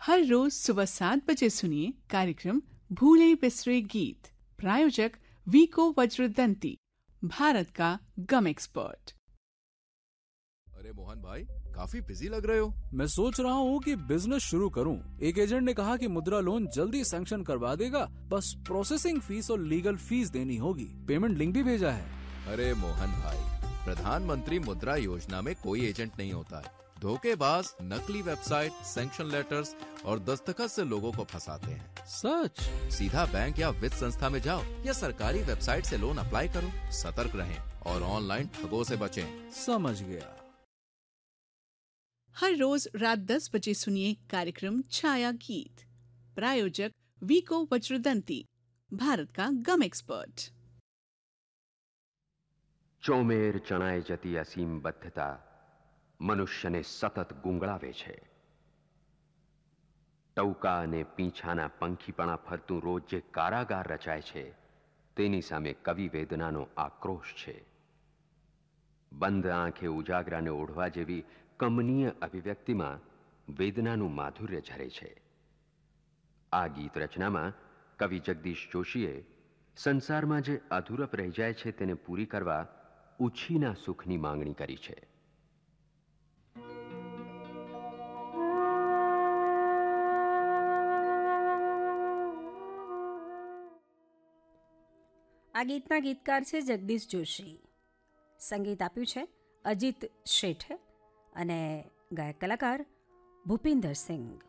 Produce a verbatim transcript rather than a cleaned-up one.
हर रोज सुबह सात बजे सुनिए कार्यक्रम भूले बिसरे गीत। प्रायोजक वीको वज्रदंती, भारत का गम एक्सपर्ट। अरे मोहन भाई, काफी बिजी लग रहे हो। मैं सोच रहा हूँ कि बिजनेस शुरू करूँ। एक एजेंट ने कहा कि मुद्रा लोन जल्दी सैंक्शन करवा देगा, बस प्रोसेसिंग फीस और लीगल फीस देनी होगी। पेमेंट लिंक भी भेजा है। अरे मोहन भाई, प्रधानमंत्री मुद्रा योजना में कोई एजेंट नहीं होता है। धोखेबाज नकली वेबसाइट, सैंक्शन लेटर्स और दस्तखत से लोगों को फंसाते हैं। सच? सीधा बैंक या वित्त संस्था में जाओ या सरकारी वेबसाइट से लोन अप्लाई करो। सतर्क रहें और ऑनलाइन ठगों से बचें। समझ गया। हर रोज रात दस बजे सुनिए कार्यक्रम छाया गीत। प्रायोजक वीको वज्रदंती, भारत का गम एक्सपर्ट। ચોમેર ચણાય જતી અસીમ બદ્ધતા મનુષ્યને સતત ગુંગળાવે છે. ટૌકા અને પીંછાના પંખીપણા ફરતું રોજ જે કારાગાર રચાય છે તેની સામે કવિ વેદનાનો આક્રોશ છે. બંધ આંખે ઉજાગરાને ઓઢવા જેવી કમનીય અભિવ્યક્તિમાં વેદનાનું માધુર્ય ઝરે છે. આ ગીત રચનામાં કવિ જગદીશ જોશીએ સંસારમાં જે અધૂરપ રહી જાય છે તેને પૂરી કરવા ઉછીના સુખની માંગણી કરી છે. આ ગીતના ગીતકાર છે જગદીશ જોશી. સંગીત આપ્યું છે અજીત શેઠે અને ગાયક કલાકાર ભૂપિન્દર સિંઘ.